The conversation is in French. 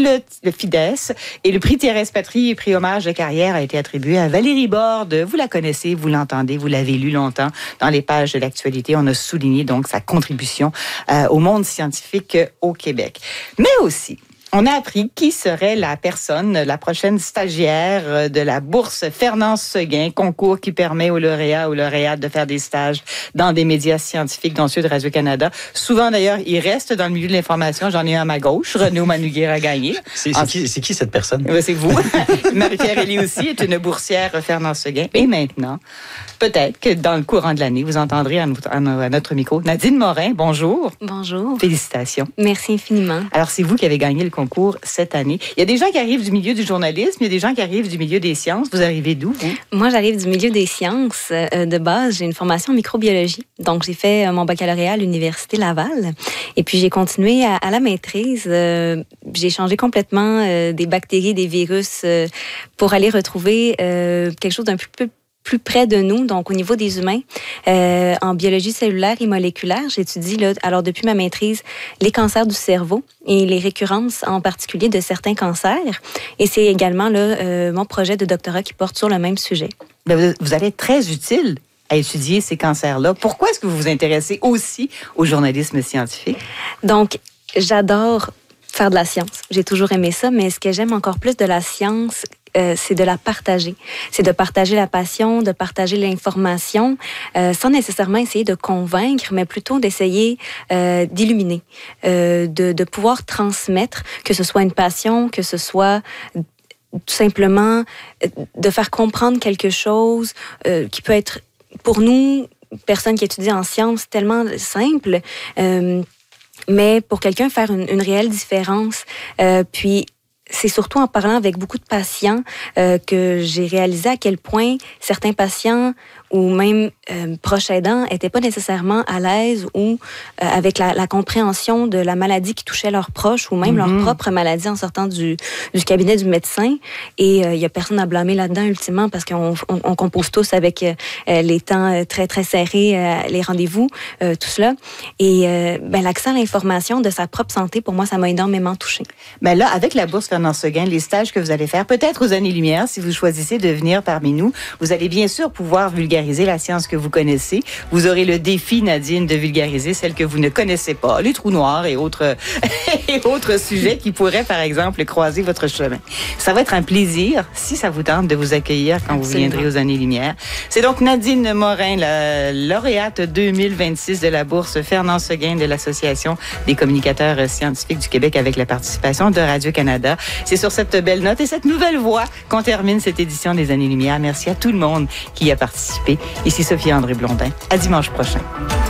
le FIDES. Et le prix Thérèse Patry et prix Hommage de carrière a été attribué à Valérie Borde. Vous la connaissez, vous l'entendez, vous l'avez lu longtemps dans les pages de l'actualité. On a souligné donc sa contribution au monde scientifique au Québec. Mais aussi, on a appris qui serait la prochaine stagiaire de la bourse Fernand-Séguin, concours qui permet aux lauréates de faire des stages dans des médias scientifiques, dont ceux de Radio-Canada. Souvent, d'ailleurs, ils restent dans le milieu de l'information. J'en ai un à ma gauche, Renaud Manouguer a gagné. C'est qui cette personne? C'est vous. Marie-Pierre Elie aussi est une boursière Fernand-Séguin. Et maintenant, peut-être que dans le courant de l'année, vous entendrez à notre micro Nadine Morin. Bonjour. Bonjour. Félicitations. Merci infiniment. Alors, c'est vous qui avez gagné le concours cette année. Il y a des gens qui arrivent du milieu du journalisme, il y a des gens qui arrivent du milieu des sciences. Vous arrivez d'où, vous? Moi, j'arrive du milieu des sciences. De base, j'ai une formation en microbiologie. Donc, j'ai fait mon baccalauréat à l'Université Laval. Et puis, j'ai continué à la maîtrise. J'ai changé complètement des bactéries, des virus pour aller retrouver quelque chose d'un plus près de nous, donc au niveau des humains. En biologie cellulaire et moléculaire, j'étudie, alors depuis ma maîtrise, les cancers du cerveau et les récurrences en particulier de certains cancers. Et c'est également mon projet de doctorat qui porte sur le même sujet. Vous allez être très utile à étudier ces cancers-là. Pourquoi est-ce que vous vous intéressez aussi au journalisme scientifique? Donc, j'adore faire de la science. J'ai toujours aimé ça, mais ce que j'aime encore plus de la science, c'est de la partager. C'est de partager la passion, de partager l'information, sans nécessairement essayer de convaincre, mais plutôt d'essayer d'illuminer, de pouvoir transmettre, que ce soit une passion, que ce soit tout simplement de faire comprendre quelque chose qui peut être, pour nous, personnes qui étudient en sciences, tellement simple, mais pour quelqu'un, faire une réelle différence. Puis, c'est surtout en parlant avec beaucoup de patients que j'ai réalisé à quel point certains patients ou même proches aidants n'étaient pas nécessairement à l'aise ou avec la compréhension de la maladie qui touchait leurs proches ou même leur propre maladie en sortant du cabinet du médecin. Et il n'y a personne à blâmer là-dedans, ultimement, parce qu'on compose tous avec les temps très, très serrés, les rendez-vous, tout cela. Et l'accès à l'information de sa propre santé, pour moi, ça m'a énormément touchée. Mais là, avec la bourse Fernand-Séguin, les stages que vous allez faire, peut-être aux années-lumière, si vous choisissez de venir parmi nous, vous allez bien sûr pouvoir vulgariser la science que vous connaissez. Vous aurez le défi, Nadine, de vulgariser celle que vous ne connaissez pas, les trous noirs et autres sujets qui pourraient, par exemple, croiser votre chemin. Ça va être un plaisir, si ça vous tente, de vous accueillir quand vous viendrez aux années-lumière. C'est donc Nadine Morin, la lauréate 2026 de la bourse Fernand-Séguin de l'Association des communicateurs scientifiques du Québec avec la participation de Radio-Canada. C'est sur cette belle note et cette nouvelle voix qu'on termine cette édition des années-lumière. Merci à tout le monde qui y a participé. Ici Sophie-André Blondin. À dimanche prochain.